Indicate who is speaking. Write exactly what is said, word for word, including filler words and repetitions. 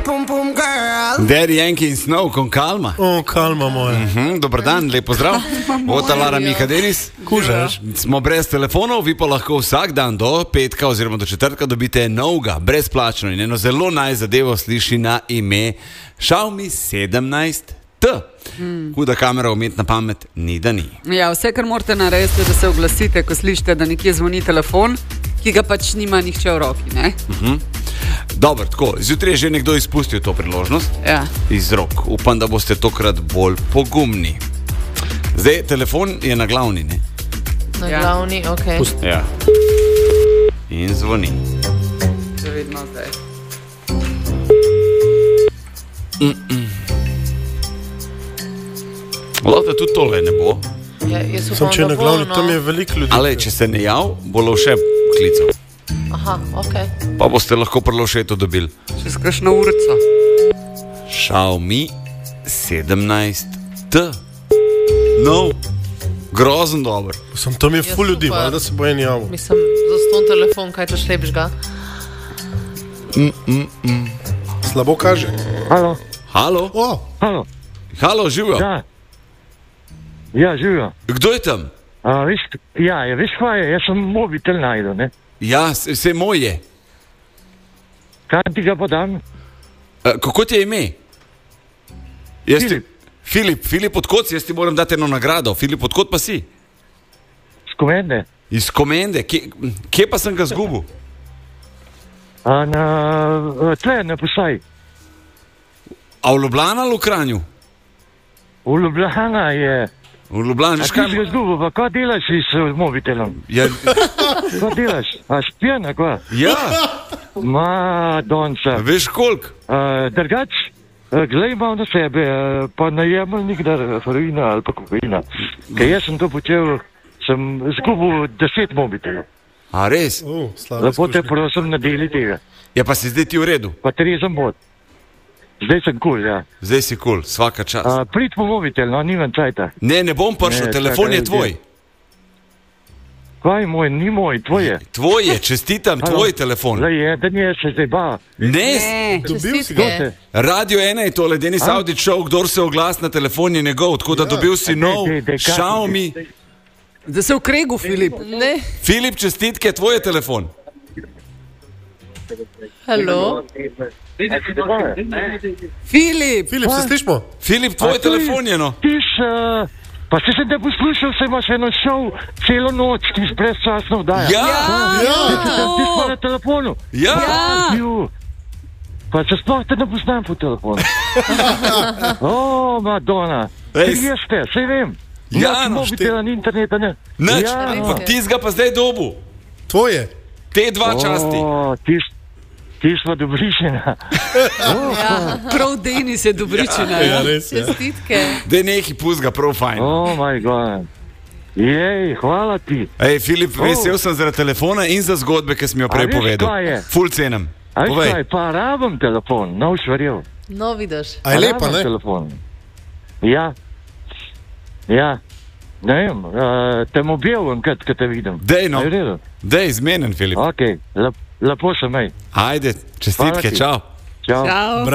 Speaker 1: Daddy Yankee in Snow con Calma.
Speaker 2: O, Calma moja.
Speaker 1: Mm-hmm, dober dan, lep pozdrav. Ota Lara Miha Denis.
Speaker 2: Kužaš.
Speaker 1: Smo brez telefonov, vi pa lahko vsak dan do petka oziroma do četrtka dobite novega, brezplačno in eno zelo naj zadevo sliši na ime Xiaomi sedemnajst T. Hmm. Huda kamera, umetna pamet, ni da ni.
Speaker 3: Ja, vse, kar morate narediti, da se oglasite, ko slišite, da nekje zvoni telefon, ki ga pač nima nihče v roki, ne?
Speaker 1: Uh-huh. Dobro, tako, zjutraj je že nekdo izpustil to priložnost.
Speaker 3: Ja.
Speaker 1: Iz rok. Upam, da boste tokrat bolj pogumni. Zdaj, telefon je na glavni, ne?
Speaker 4: Na
Speaker 3: Ja.
Speaker 4: glavni, okej.
Speaker 2: Pust-
Speaker 1: Ja. In zvoni.
Speaker 3: Že vidimo zdaj.
Speaker 1: Lahko tudi tole ne bo.
Speaker 4: Ja, jaz
Speaker 2: Sem
Speaker 4: upam,
Speaker 2: če
Speaker 4: da
Speaker 2: na
Speaker 4: bo,
Speaker 2: glavni,
Speaker 4: no.
Speaker 2: tam je veliko ljudi.
Speaker 1: Ale, če se ne jav, bo Lovše klical.
Speaker 4: Aha, okej.
Speaker 1: Pa boste lahko pri Lovšetu dobili.
Speaker 3: Čez kakšno urico.
Speaker 1: Xiaomi sedemnajst T. No, grozen dober.
Speaker 2: Sem tam je
Speaker 4: Ja,
Speaker 2: ful ljudi,
Speaker 4: super.
Speaker 2: valjda se bo en javil.
Speaker 4: Mislim, za ston telefon, kaj to šlepiš ga?
Speaker 2: Slabo kaže.
Speaker 5: Halo,
Speaker 1: Halo?
Speaker 2: O,
Speaker 5: halo,
Speaker 1: Halo, živijo.
Speaker 5: ja. Ja, živijo.
Speaker 1: Kdo je tam?
Speaker 5: A, veš, ja, ja, veš kaj je, jaz sem mobitel najdel, ne?
Speaker 1: Ja, se- vse moj je.
Speaker 5: Kaj ti ga pa dam?
Speaker 1: E, kako ti je ime? Jaz
Speaker 5: Filip.
Speaker 1: Ti, Filip, Filip odkot si, jaz ti moram dati eno nagrado. Filip, odkot pa si?
Speaker 5: Skomende?
Speaker 1: Iz Komende. Kje, kje pa sem ga zgubil?
Speaker 5: A na, tle, na posaj.
Speaker 1: A v Ljubljana ali v Kranju?
Speaker 5: V Ljubljana je.
Speaker 1: V Ljubljana,
Speaker 5: A
Speaker 1: veš
Speaker 5: ti si ga
Speaker 1: kaj?
Speaker 5: zgubil, pa kaj delaš s eh, mobitelom?
Speaker 1: Ja,
Speaker 5: Kaj delaš? A spijena, kaj?
Speaker 1: ja,
Speaker 5: Ma, donca.
Speaker 1: veš koliko?
Speaker 5: Uh, drugač, uh, glej malo na sebe, uh, pa najemal nikdar heroina ali pa kokaina. Ker jaz sem to počel, sem zgubil deset mobitelov.
Speaker 1: A res?
Speaker 2: o, slabo
Speaker 5: Lepo te
Speaker 2: izkušnje.
Speaker 5: prosim, nadeli tega.
Speaker 1: Ja, pa si zdaj ti v redu.
Speaker 5: Pa trezen bod. Zdaj sem kul, ja.
Speaker 1: Zdaj si kul, cool, svaka čas.
Speaker 5: Uh, prid po mobitel, no, nimam čajta.
Speaker 1: Ne, ne bom prišel,
Speaker 5: Ne,
Speaker 1: telefon je
Speaker 5: čakaj,
Speaker 1: tvoj.
Speaker 5: Kaj moj, ni moj, tvoj je.
Speaker 1: Tvoj je, čestitam,
Speaker 5: Halo.
Speaker 1: tvoj telefon.
Speaker 5: Zdaj je, da nije se zdaj ba.
Speaker 1: Ne,
Speaker 3: Ne.
Speaker 2: Dobil si ga.
Speaker 5: Dote.
Speaker 1: Radio ena je tole, Denis Audić show, kdor se oglasi na telefon je njegov, tako da
Speaker 2: Ja.
Speaker 1: dobil si
Speaker 5: Dej,
Speaker 1: nov
Speaker 5: dej, dej, kaj-
Speaker 1: Xiaomi.
Speaker 3: Da se v kregu, Filip.
Speaker 4: Ne,
Speaker 1: Filip, čestitke, tvoj je telefon.
Speaker 4: halo.
Speaker 3: Filip.
Speaker 2: Filip, se slišmo?
Speaker 1: Filip, tvoj
Speaker 5: A to je-
Speaker 1: telefon je no.
Speaker 5: Tiš, uh, pa se sem te poslušal, se imaš eno šov celo noč, ti si brezčasno vdaja.
Speaker 1: Ja,
Speaker 2: Ja.
Speaker 5: Ti si pa na telefonu.
Speaker 1: ja.
Speaker 5: Ju. Pa se sploh te ne poznam po telefonu. O, Madonna.
Speaker 1: Ej,
Speaker 5: Ti jeste, sej vem.
Speaker 1: Ja,
Speaker 5: Nimaš
Speaker 1: no,
Speaker 5: mobitela ni interneta, ne.
Speaker 1: Nič,
Speaker 5: Ja.
Speaker 1: ampak ti ga pa zdaj dobu.
Speaker 2: Tvoje.
Speaker 1: Te dva časti.
Speaker 5: O, ti, s- ti smo dobrišena.
Speaker 3: Prav Denis je dobričina.
Speaker 2: Ja,
Speaker 3: Ja.
Speaker 2: res je.
Speaker 4: Čestitke.
Speaker 1: Dej neki pust ga prav fajn.
Speaker 5: Oh, moj god. Jej, hvala ti.
Speaker 1: Ej, Filip, vesel sem zaradi telefona in za zgodbe, ki sem jo prej
Speaker 5: A veš,
Speaker 1: povedal.
Speaker 5: kaj je?
Speaker 1: Ful cenem.
Speaker 5: A veš
Speaker 1: Povej.
Speaker 5: kaj, pa rabim telefon, no švaril.
Speaker 4: No, vidiš.
Speaker 2: A je lepa,
Speaker 5: Rabim
Speaker 2: ne?
Speaker 5: telefon. Ja. Ja. Ne vem, uh, te mobilim, kad, kad te vidim.
Speaker 1: Dej no,
Speaker 5: Je v redu?
Speaker 1: dej zmenen, Filip.
Speaker 5: Ok, lep, lepo se mej.
Speaker 1: Ajde, čestitke,
Speaker 5: Hvala ti.
Speaker 1: čau.
Speaker 5: Čau.
Speaker 3: Čau.